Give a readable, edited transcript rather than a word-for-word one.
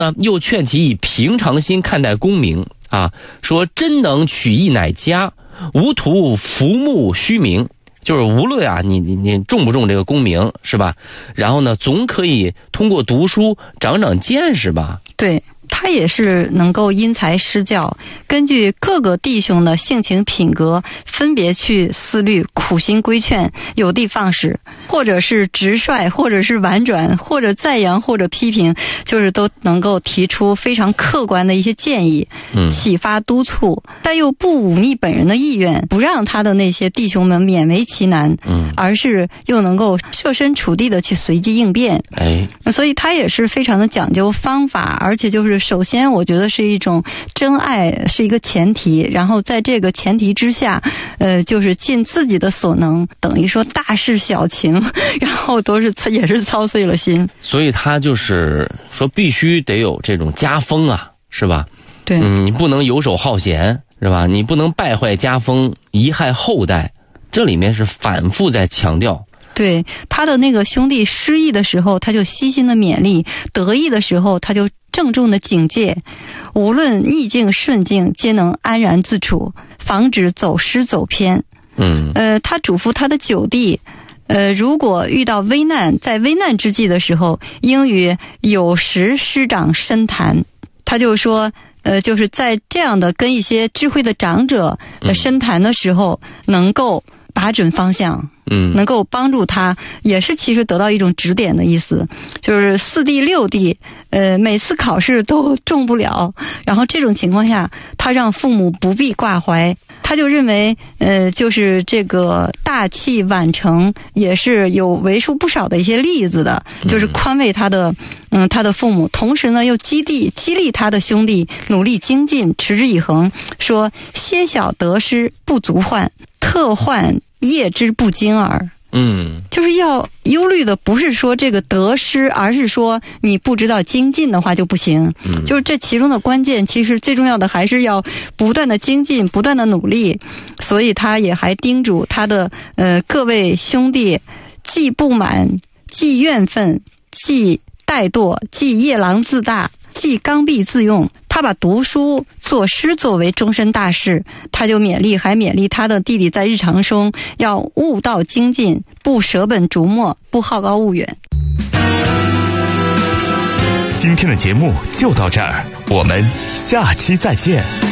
又劝其以平常心看待功名啊，说真能取义乃佳，无图浮木虚名。就是无论啊你重不重这个功名是吧，然后呢总可以通过读书长长见识吧。 对，他也是能够因材施教，根据各个弟兄的性情品格分别去思虑，苦心规劝，有的放矢，或者是直率，或者是婉转，或者赞扬，或者批评，就是都能够提出非常客观的一些建议，启发督促，但又不忤逆本人的意愿，不让他的那些弟兄们勉为其难，而是又能够设身处地的去随机应变。所以他也是非常的讲究方法，而且就是首先我觉得是一种真爱是一个前提，然后在这个前提之下就是尽自己的所能，等于说大事小情，然后都是也是操碎了心。 所以他就是说必须得有这种家风啊，是吧？ 对， 你不能游手好闲，是吧？你不能败坏家风，贻害后代，这里面是反复在强调。 对，他的那个兄弟失意的时候他就悉心的勉励，得意的时候他就郑重的警戒，无论逆境顺境皆能安然自处，防止走失走偏。他嘱咐他的九弟，如果遇到危难，在危难之际的时候，应与有识师长深谈。他就说就是在这样的跟一些智慧的长者深谈的时候，能够把准方向，能够帮助他，也是其实得到一种指点的意思。就是4弟6弟每次考试都中不了，然后这种情况下他让父母不必挂怀，他就认为就是这个大器晚成也是有为数不少的一些例子的，就是宽慰他的他的父母，同时呢又激励他的兄弟努力精进，持之以恒，说些小得失不足患，特患业之不精耳。就是要忧虑的不是说这个得失，而是说你不知道精进的话就不行。就是这其中的关键，其实最重要的还是要不断的精进，不断的努力。所以他也还叮嘱他的各位兄弟，既不满，既怨愤，既怠惰，既夜郎自大，既刚愎自用。他把读书作诗作为终身大事，他就还勉励他的弟弟在日常中要悟道精进，不舍本逐末，不好高骛远。 今天的节目就到这儿，我们下期再见。